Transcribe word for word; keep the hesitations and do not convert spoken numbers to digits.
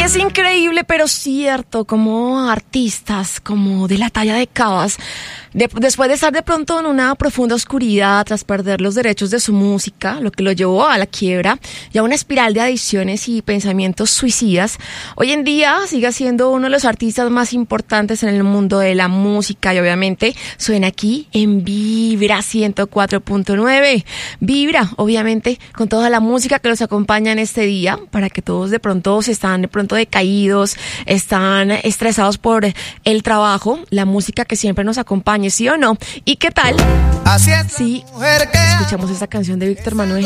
es increíble, pero cierto, como artistas, como de la talla de Cabas, de, después de estar de pronto en una profunda oscuridad, tras perder los derechos de su música, lo que lo llevó a la quiebra y a una espiral de adicciones y pensamientos suicidas, hoy en día sigue siendo uno de los artistas más importantes en el mundo de la música y obviamente suena aquí en Vibra ciento cuatro punto nueve. Vibra, obviamente, con toda la música que los acompaña en este día, para que todos de pronto se están de pronto decaídos, están estresados por el trabajo, la música que siempre nos acompaña, ¿sí o no? ¿Y qué tal? Así es, sí, mujer que escuchamos esta canción de Víctor Manuel.